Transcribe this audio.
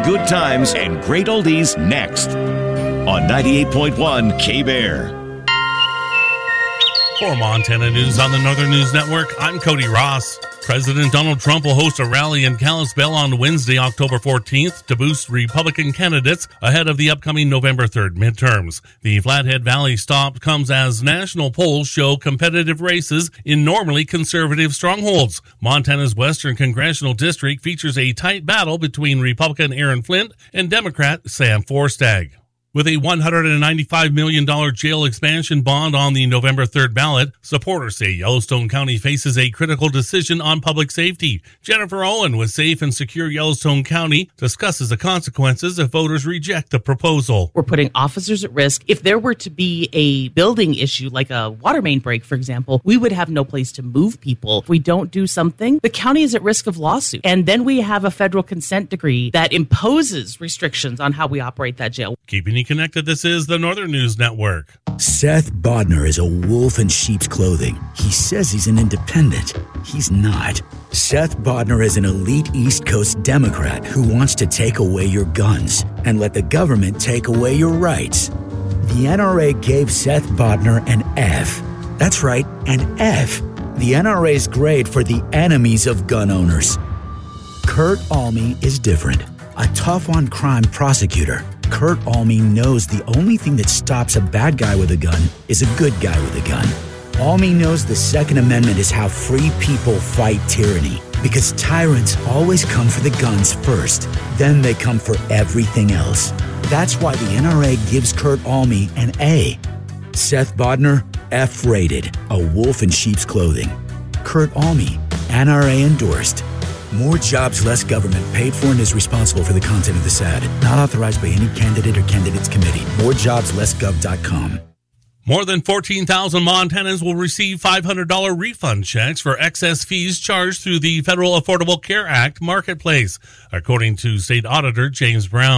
good times and great oldies next on 98.1 K-Bear. For Montana News on the Northern News Network, I'm Cody Ross. President Donald Trump will host a rally in Kalispell on Wednesday, October 14th to boost Republican candidates ahead of the upcoming November 3rd midterms. The Flathead Valley stop comes as national polls show competitive races in normally conservative strongholds. Montana's Western Congressional District features a tight battle between Republican Aaron Flint and Democrat Sam Forstag. With a $195 million jail expansion bond on the November 3rd ballot, supporters say Yellowstone County faces a critical decision on public safety. Jennifer Owen with Safe and Secure Yellowstone County discusses the consequences if voters reject the proposal. We're putting officers at risk. If there were to be a building issue, like a water main break, for example, we would have no place to move people. If we don't do something, the county is at risk of lawsuit. And then we have a federal consent decree that imposes restrictions on how we operate that jail. Keeping you connected, this is the Northern News Network. Seth Bodnar is a wolf in sheep's clothing. He says he's an independent. He's not. Seth Bodnar is an elite East Coast Democrat who wants to take away your guns and let the government take away your rights. The NRA gave Seth Bodnar an F. That's right, an F. The NRA's grade for the enemies of gun owners. Kurt Alme is different. A tough-on-crime prosecutor. Kurt Alme knows the only thing that stops a bad guy with a gun is a good guy with a gun. Alme knows the Second Amendment is how free people fight tyranny, because tyrants always come for the guns first, then they come for everything else. That's why the NRA gives Kurt Alme an A. Seth Bodnar, F-rated, a wolf in sheep's clothing. Kurt Alme, NRA endorsed. More jobs, less government. Paid for and is responsible for the content of this ad. Not authorized by any candidate or candidates committee. MoreJobsLessGov.com. More than 14,000 Montanans will receive $500 refund checks for excess fees charged through the Federal Affordable Care Act Marketplace, according to State Auditor James Brown.